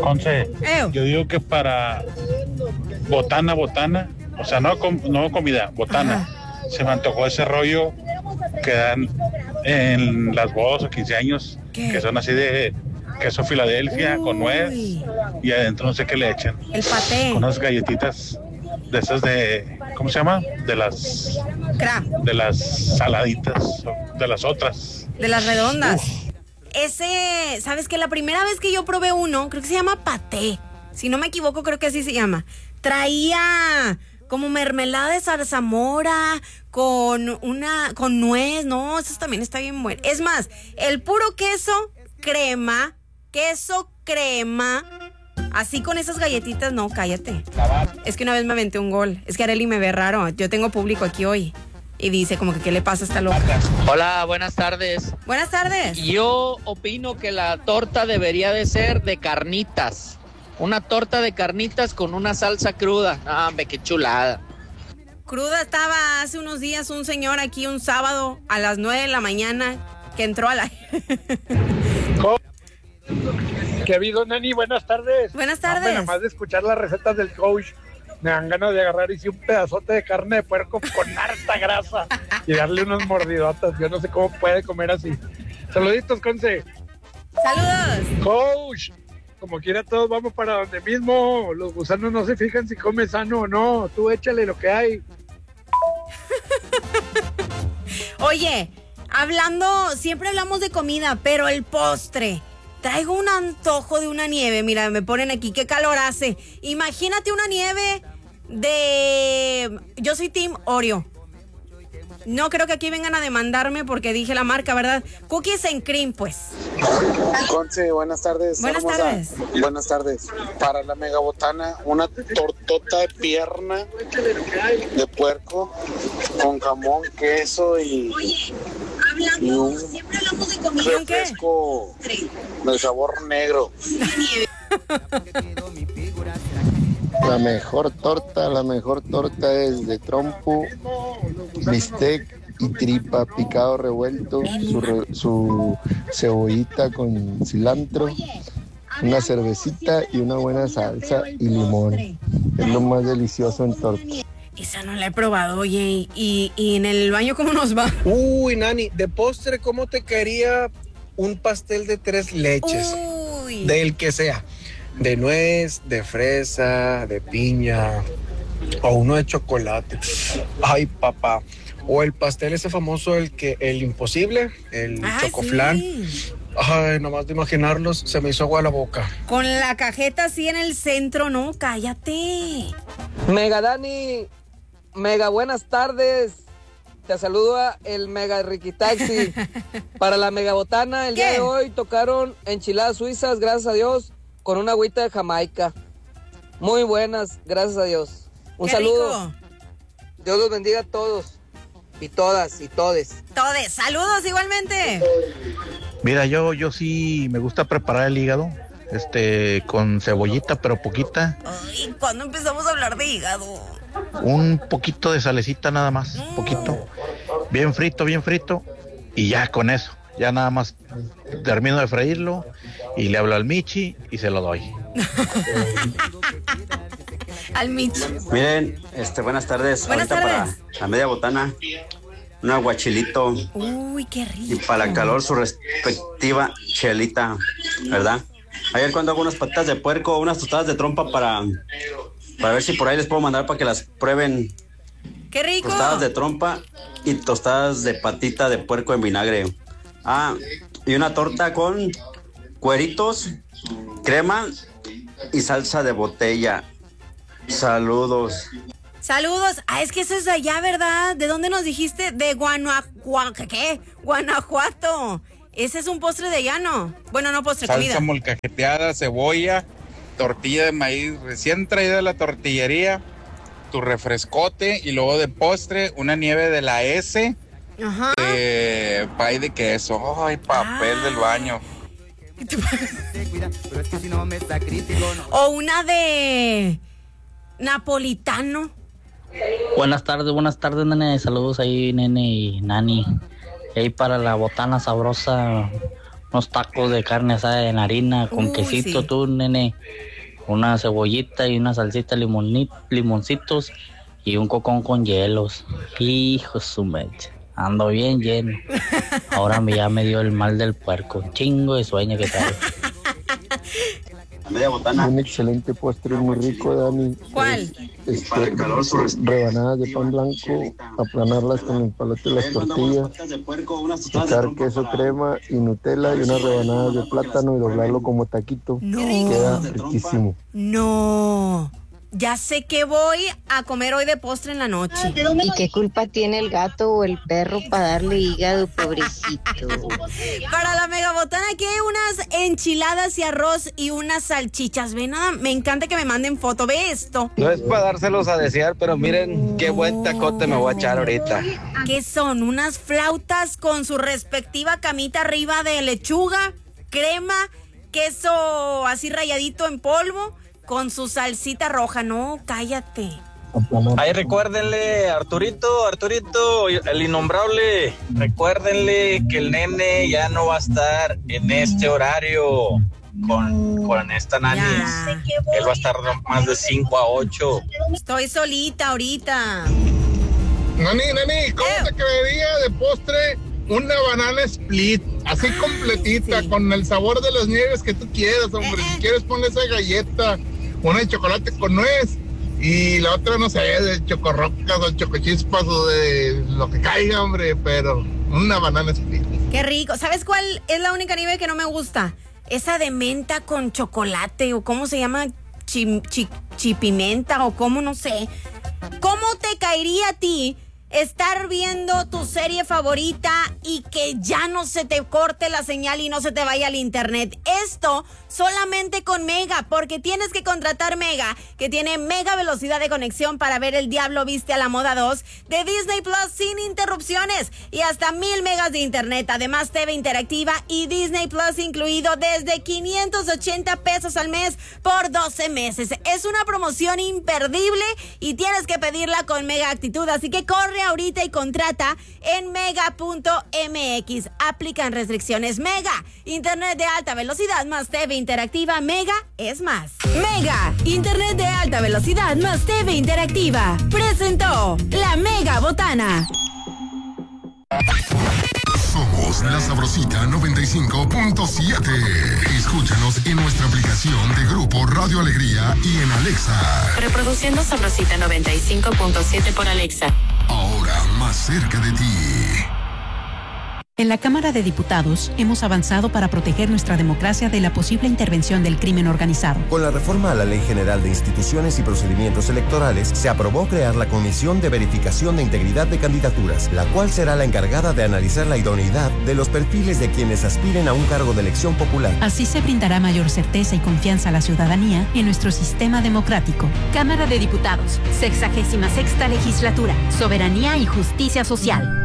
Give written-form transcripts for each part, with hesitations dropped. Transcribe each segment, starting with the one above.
Conce, yo digo que para botana, o sea, no comida, botana. Ajá. Se me antojó ese rollo que dan en las bodas o 15 años, que son así de queso Filadelfia con nuez y adentro no sé qué le echan. El paté. Con unas galletitas de esas de, ¿cómo se llama? De las saladitas, de las otras. De las redondas. Ese, ¿sabes qué? La primera vez que yo probé uno, creo que se llama paté. Si no me equivoco, creo que así se llama. Traía como mermelada de zarzamora con nuez. No, eso también está bien bueno. Es más, el puro queso crema, así con esas galletitas, no, cállate. Es que una vez me aventé un gol. Es que Arely me ve raro. Yo tengo público aquí hoy. Y dice como que, ¿qué le pasa a esta loca? Hola, buenas tardes. Buenas tardes. Yo opino que la torta debería de ser de carnitas. Una torta de carnitas con una salsa cruda. Ah, hombre, qué chulada. Cruda estaba hace unos días un señor aquí un sábado a las 9 de la mañana que entró a la... ¿Qué ha habido, Nani? Buenas tardes. Buenas tardes. Nada más de escuchar las recetas del coach, me dan ganas de agarrar un pedazote de carne de puerco con harta grasa y darle unos mordidotas. Yo no sé cómo puede comer así. Saluditos, Conce. Saludos. Coach, como quiera todos vamos para donde mismo. Los gusanos no se fijan si come sano o no. Tú échale lo que hay. Oye, siempre hablamos de comida, pero el postre. Traigo un antojo de una nieve. Mira, me ponen aquí, qué calor hace. Imagínate una nieve yo soy team Oreo. No creo que aquí vengan a demandarme porque dije la marca, ¿verdad? Cookies and cream, pues. Conce, buenas tardes. Buenas tardes. Buenas tardes. Para la megabotana, una tortota de pierna de puerco con jamón, queso y un refresco de sabor negro. La mejor torta es de trompo, bistec y tripa, picado revuelto, su cebollita con cilantro, una cervecita y una buena salsa y limón. Es lo más delicioso en torta. Esa no la he probado, oye. ¿Y en el baño cómo nos va? Uy, Nani, de postre, ¿cómo te quería un pastel de 3 leches? Uy. Del que sea. De nuez, de fresa, de piña, o uno de chocolate. Ay, papá. O el pastel ese famoso, el imposible, el chocoflán. Sí. Ay, nomás de imaginarlos, se me hizo agua la boca. Con la cajeta así en el centro, no, cállate. Mega Dani, mega buenas tardes. Te saluda el Mega Riquitaxi. Para la Mega Botana, el día de hoy tocaron enchiladas suizas, gracias a Dios, con una agüita de Jamaica. Muy buenas, gracias a Dios. Un saludo. Rico. Dios los bendiga a todos. Y todas, y todes. Todes, saludos igualmente. Mira, yo sí me gusta preparar el hígado, con cebollita, pero poquita. Ay, ¿cuándo empezamos a hablar de hígado? Un poquito de salecita nada más, poquito. Bien frito, y ya con eso. Ya nada más termino de freírlo y le hablo al Michi y se lo doy. Al Michi. Miren, buenas tardes. Buenas ahorita tardes. Para la media botana, un aguachilito. Uy, qué rico. Y para la calor su respectiva chelita, ¿verdad? Ayer cuando hago unas patitas de puerco, unas tostadas de trompa para ver si por ahí les puedo mandar para que las prueben. ¡Qué rico! Tostadas de trompa y tostadas de patita de puerco en vinagre. Ah, y una torta con cueritos, crema y salsa de botella. Saludos. Saludos. Ah, es que eso es de allá, ¿verdad? ¿De dónde nos dijiste? De Guanajuato. ¿Qué? Guanajuato. Ese es un postre de allá, ¿no? Bueno, no postre, comida. Salsa molcajeteada, cebolla, tortilla de maíz recién traída de la tortillería, tu refrescote y luego de postre una nieve de la S. Ajá. Pay de queso. Ay, papel del baño. O una de napolitano. Buenas tardes, nene. Saludos ahí, nene y Nani. Ahí para la botana sabrosa, unos tacos de carne asada en harina con quesito, sí. Tú, nene, una cebollita y una salsita, limoncitos y un cocón con hielos. Hijo su mecha, ando bien lleno. Ahora ya me dio el mal del puerco, un chingo de sueño que traigo. Un excelente postre muy rico, Dani. ¿Cuál? Rebanadas de pan blanco, aplanarlas con el palote de las tortillas, echar queso, crema y Nutella y unas rebanadas de plátano y doblarlo como taquito. No. Queda riquísimo. No. Ya sé que voy a comer hoy de postre en la noche. ¿Y qué culpa tiene el gato o el perro para darle hígado, pobrecito? Para la megabotana aquí hay unas enchiladas y arroz y unas salchichas. Ve nada, me encanta que me manden foto. Ve esto. No es para dárselos a desear, pero miren qué buen tacote me voy a echar ahorita. ¿Qué son? Unas flautas con su respectiva camita arriba de lechuga, crema, queso así rayadito en polvo, con su salsita roja. No, cállate. Ahí recuérdenle, Arturito, el innombrable, recuérdenle que el nene ya no va a estar en este horario con esta nani. Él va a estar más de 5 a 8. Estoy solita ahorita. Nani, ¿cómo te quedaría de postre una banana split? Así completita, sí, con el sabor de las nieves que tú quieras, hombre. Si quieres ponle esa galleta, una de chocolate con nuez y la otra, no sé, de chocorrocas o chocochispas o de lo que caiga, hombre, pero una banana split. Qué rico. ¿Sabes cuál es la única nieve que no me gusta? Esa de menta con chocolate, o cómo se llama, chipimenta, o cómo, no sé. ¿Cómo te caería a ti estar viendo tu serie favorita y que ya no se te corte la señal y no se te vaya al internet? Esto solamente con Mega, porque tienes que contratar Mega, que tiene mega velocidad de conexión para ver El Diablo Viste a la Moda 2 de Disney Plus sin interrupciones y hasta 1000 megas de internet. Además, TV interactiva y Disney Plus incluido desde 580 pesos al mes por 12 meses. Es una promoción imperdible y tienes que pedirla con Mega actitud, así que corre ahorita y contrata en mega.mx. Aplican restricciones. Mega, internet de alta velocidad más TV interactiva. Mega es más. Mega, internet de alta velocidad más TV interactiva. Presentó la Mega Botana. Somos la Sabrosita 95.7. Escúchanos en nuestra aplicación de Grupo Radio Alegría y en Alexa. Reproduciendo Sabrosita 95.7 por Alexa. Ahora más cerca de ti. En la Cámara de Diputados hemos avanzado para proteger nuestra democracia de la posible intervención del crimen organizado. Con la reforma a la Ley General de Instituciones y Procedimientos Electorales, se aprobó crear la Comisión de Verificación de Integridad de Candidaturas, la cual será la encargada de analizar la idoneidad de los perfiles de quienes aspiren a un cargo de elección popular. Así se brindará mayor certeza y confianza a la ciudadanía en nuestro sistema democrático. Cámara de Diputados, 66ª Legislatura, Soberanía y Justicia Social.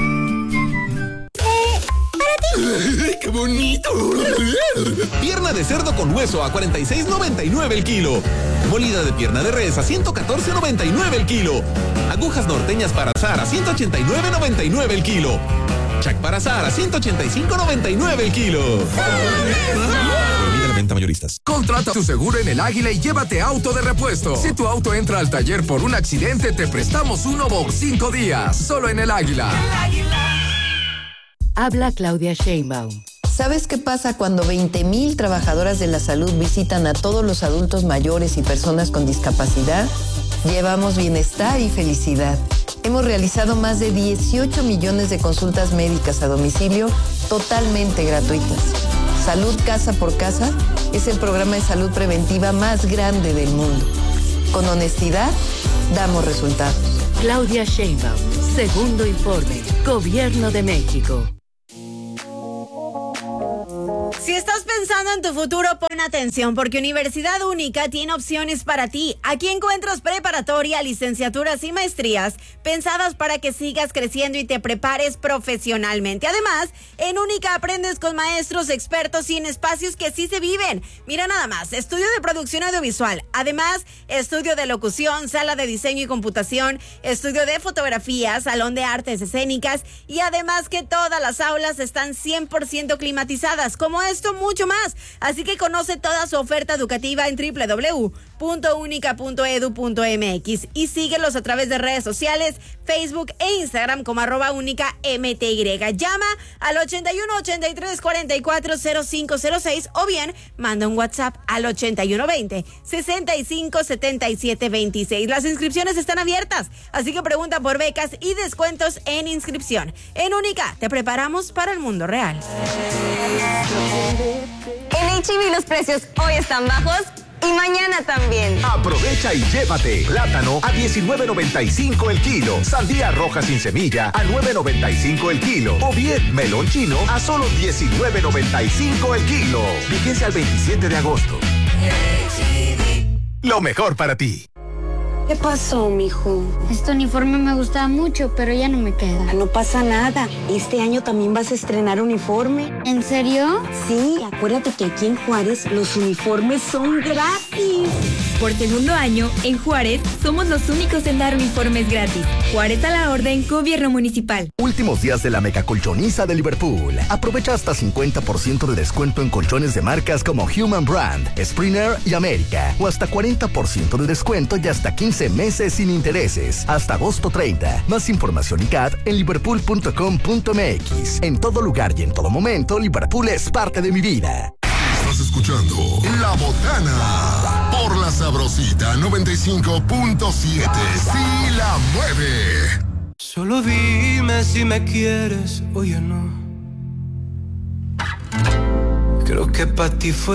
¡Qué bonito! Pierna de cerdo con hueso a $46.99 el kilo. Molida de pierna de res a $114.99 el kilo. Agujas norteñas para asar a $189.99 el kilo. Chac para asar a $185.99 el kilo. Prohibida la venta mayoristas. Contrata tu seguro en El Águila y llévate auto de repuesto. Si tu auto entra al taller por un accidente, te prestamos uno por 5 días. Solo en El Águila. El Águila. Habla Claudia Sheinbaum. ¿Sabes qué pasa cuando 20,000 trabajadoras de la salud visitan a todos los adultos mayores y personas con discapacidad? Llevamos bienestar y felicidad. Hemos realizado más de 18 millones de consultas médicas a domicilio totalmente gratuitas. Salud Casa por Casa es el programa de salud preventiva más grande del mundo. Con honestidad, damos resultados. Claudia Sheinbaum, segundo informe, Gobierno de México. Si estás pensando en tu futuro, pon atención, porque Universidad Única tiene opciones para ti. Aquí encuentras preparatoria, licenciaturas y maestrías pensadas para que sigas creciendo y te prepares profesionalmente. Además, en Única aprendes con maestros expertos y en espacios que sí se viven. Mira nada más, estudio de producción audiovisual, además, estudio de locución, sala de diseño y computación, estudio de fotografía, salón de artes escénicas y además que todas las aulas están 100% climatizadas. Como esto, mucho más. Así que conoce toda su oferta educativa en www.unica.edu.mx y síguelos a través de redes sociales, Facebook e Instagram como @UnicaMTY. Llama al 81 83 44 0506 o bien manda un WhatsApp al 81 20 65 77 26. Las inscripciones están abiertas, así que pregunta por becas y descuentos en inscripción. En Única te preparamos para el mundo real. En H-E-B los precios hoy están bajos y mañana también. Aprovecha y llévate plátano a $19.95 el kilo, sandía roja sin semilla a $9.95 el kilo o bien melón chino a solo $19.95 el kilo. Vigencia al 27 de agosto. Lo mejor para ti. ¿Qué pasó, mijo? Este uniforme me gustaba mucho, pero ya no me queda. No pasa nada. Este año también vas a estrenar uniforme. ¿En serio? Sí, acuérdate que aquí en Juárez los uniformes son gratis. Por segundo año, en Juárez, somos los únicos en dar uniformes gratis. Juárez a la orden, Gobierno Municipal. Últimos días de la mega colchoniza de Liverpool. Aprovecha hasta 50% de descuento en colchones de marcas como Human Brand, Springer y América. O hasta 40% de descuento y hasta 15 meses sin intereses. Hasta agosto 30. Más información y CAD en liverpool.com.mx. En todo lugar y en todo momento, Liverpool es parte de mi vida. Estás escuchando La Botana por la Sabrosita 95.7. Sí la mueve. Solo dime si me quieres o ya no. Creo que para ti fue